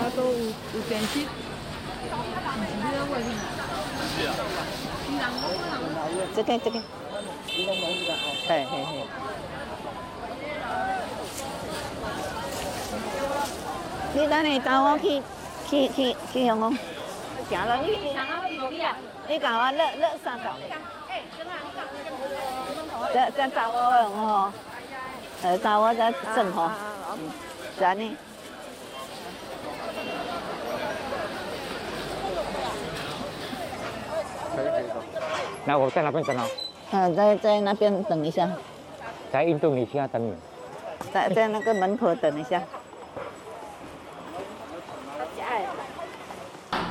都有电视。 这个，嘿。你等下带我去向我行了，你教我勒三角。再找我哦，找我再整好，是安尼。 那我在那边等哦。 在那边等一下。 在印度尼西亚等你。 在那个门口等一下。